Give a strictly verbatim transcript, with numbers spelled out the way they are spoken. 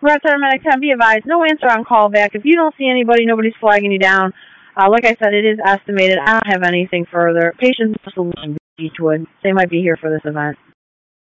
Red Paramedic ten, be advised, no answer on callback. If you don't see anybody, nobody's flagging you down. Uh, like I said, it is estimated. I don't have anything further. Patients Beechwood. They might be here for this event.